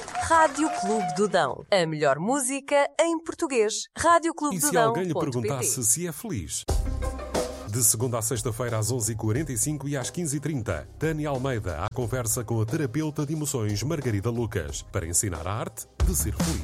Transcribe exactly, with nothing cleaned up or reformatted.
Rádio Clube do Dão. A melhor música em português. Rádio Clube E do se Dão. alguém lhe perguntasse se é feliz? De segunda a sexta-feira às onze e quarenta e cinco e às quinze e trinta, Tânia Almeida à conversa com a terapeuta de emoções Margarida Lucas, para ensinar a arte de ser feliz.